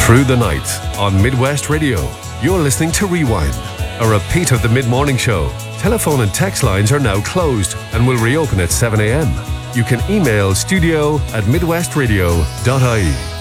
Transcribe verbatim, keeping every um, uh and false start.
through the night on Midwest Radio. You're listening to Rewind, a repeat of the mid-morning show. Telephone and text lines are now closed and will reopen at seven a.m. You can email studio at midwestradio dot I E.